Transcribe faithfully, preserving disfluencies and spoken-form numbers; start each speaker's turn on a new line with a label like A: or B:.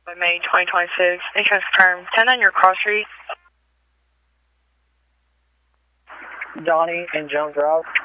A: May twenty twenty-six. Insurance term. ten on your cross street.
B: Donnie and Jones Route.